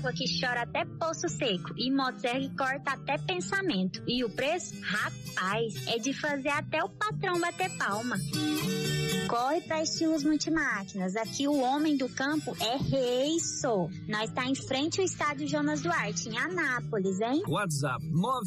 água que chora até poço seco e Motosserra corta até pensamento. E o preço? Rapaz, é de fazer até o patrão bater palma. Corre pra Estilos Multimáquinas. Aqui o homem do campo é rei, só. Nós tá em frente ao estádio Jonas Duarte, em Anápolis, hein? WhatsApp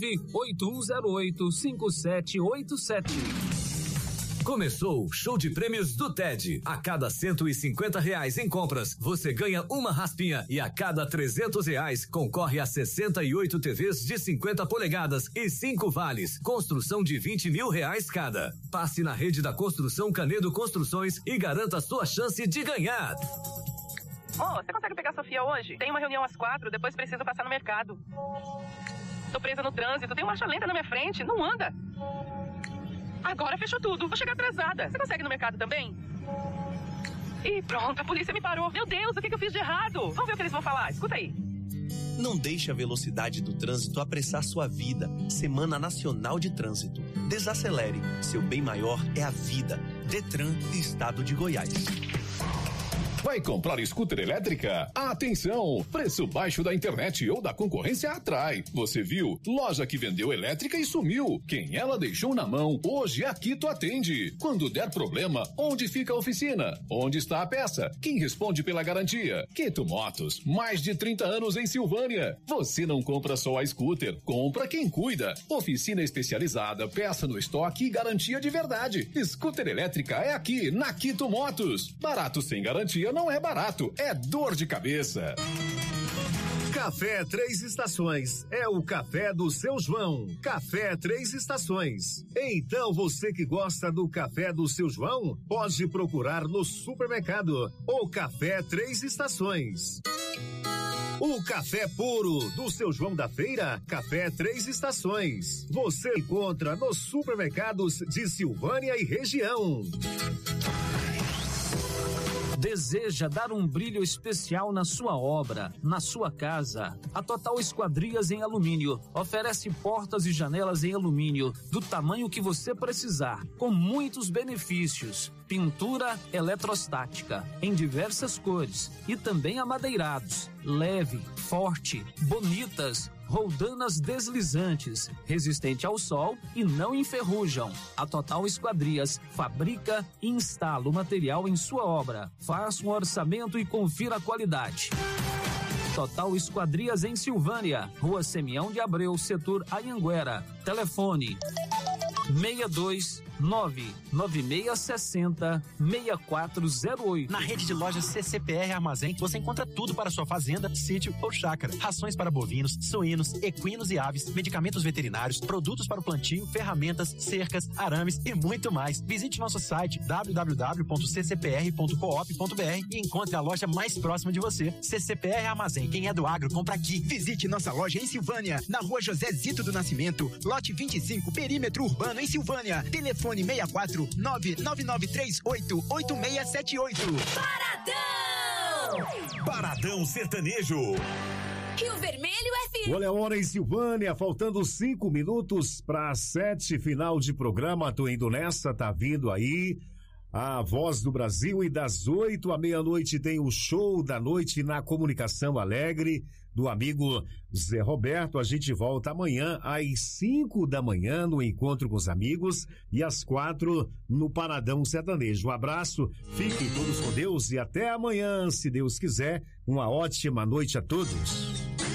981085787. Começou o show de prêmios do TED. A cada R$150 em compras, você ganha uma raspinha e a cada R$300 concorre a 68 TVs de 50 polegadas e 5 vales. Construção de R$20 mil cada. Passe na rede da Construção Canedo Construções e garanta sua chance de ganhar. Você consegue pegar a Sofia hoje? Tem uma reunião às 4, depois preciso passar no mercado. Tô presa no trânsito, tem marcha lenta na minha frente, não anda. Agora fechou tudo, vou chegar atrasada. Você consegue ir no mercado também? Ih, pronto, a polícia me parou. Meu Deus, o que eu fiz de errado? Vamos ver o que eles vão falar, escuta aí. Não deixe a velocidade do trânsito apressar sua vida. Semana Nacional de Trânsito. Desacelere, seu bem maior é a vida. Detran, Estado de Goiás. Vai comprar scooter elétrica? Atenção! Preço baixo da internet ou da concorrência atrai. Você viu? Loja que vendeu elétrica e sumiu. Quem ela deixou na mão, hoje a Quito atende. Quando der problema, onde fica a oficina? Onde está a peça? Quem responde pela garantia? Quito Motos, mais de 30 anos em Silvânia. Você não compra só a scooter, compra quem cuida. Oficina especializada, peça no estoque e garantia de verdade. Scooter elétrica é aqui, na Quito Motos. Barato sem garantia não é barato, é dor de cabeça. Café Três Estações é o café do seu João. Café Três Estações. Então você que gosta do café do seu João, pode procurar no supermercado o Café Três Estações. O café puro do seu João da Feira, Café Três Estações. Você encontra nos supermercados de Silvânia e região. Deseja dar um brilho especial na sua obra, na sua casa? A Total Esquadrias em Alumínio oferece portas e janelas em alumínio do tamanho que você precisar, com muitos benefícios. Pintura eletrostática em diversas cores e também amadeirados, leve, forte, bonitas, roldanas deslizantes, resistente ao sol e não enferrujam. A Total Esquadrias fabrica e instala o material em sua obra. Faça um orçamento e confira a qualidade. Total Esquadrias em Silvânia, Rua Semião de Abreu, setor Anhanguera. Telefone 62996606408. Na rede de lojas CCPR Armazém, você encontra tudo para sua fazenda, sítio ou chácara. Rações para bovinos, suínos, equinos e aves, medicamentos veterinários, produtos para o plantio, ferramentas, cercas, arames e muito mais. Visite nosso site www.ccpr.coop.br e encontre a loja mais próxima de você. CCPR Armazém, quem é do agro, compra aqui. Visite nossa loja em Silvânia, na Rua José Zito do Nascimento, lote 25, perímetro urbano em Silvânia. Telefone 64 999388678. Paradão! Paradão Sertanejo. Rio Vermelho FM. Olha a hora em Silvânia, faltando 5 minutos para 7, final de programa. Tô indo nessa, tá vindo aí a Voz do Brasil e das 8 à meia-noite tem o show da noite na Comunicação Alegre do amigo Zé Roberto. A gente volta amanhã às 5 da manhã no Encontro com os Amigos e às 4 no Paradão Sertanejo. Um abraço, fiquem todos com Deus e até amanhã, se Deus quiser. Uma ótima noite a todos.